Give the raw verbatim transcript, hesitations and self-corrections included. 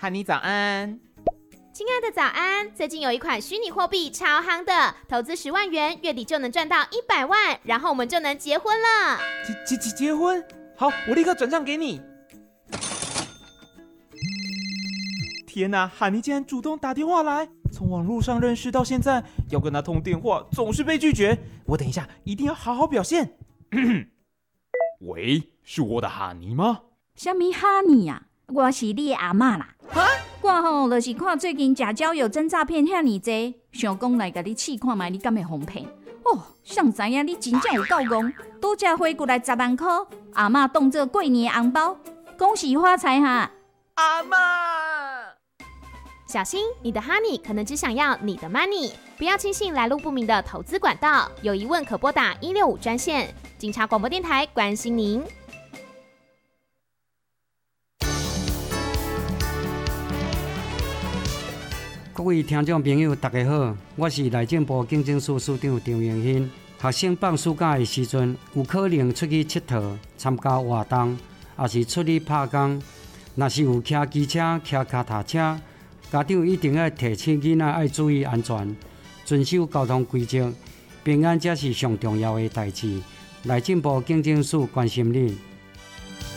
汉妮早安。 亲爱的早安，最近有一款虚拟货币超夯的，投资十万元，月底就能赚到一百万，然后我们就能结婚了。 结结结婚？好，我立刻转账给你。天哪，汉妮竟然主动打电话来，从网络上认识到现在，要跟她通电话总是被拒绝。我等一下一定要好好表现。喂，是我的哈尼吗？ 什么哈尼啊？我是你的阿嬷啦。 哈？ 我吼就是看最近假交友真诈骗遐尼济，想讲来甲你试看卖，你敢会哄骗？哦，谁知影你真正有够戆，拄则汇过来十万块，阿嬷当作过年的红包，恭喜发财哈！ 阿嬷。 小心，你的 Honey 可能只想要你的 money， 不要轻信来路不明的投资管道。有疑问可拨打一六五专线。警察广播电台关心您。 各位听众朋友，大家好，我是内政部警政署署长张永新。学生放暑假的时阵，有可能出去佚佗、参加活动，也是出去拍工。若是有骑机车、骑脚踏车，家长一定要提醒囡仔要注意安全，遵守交通规则，平安才是上重要的代志。内政部警政署关心你。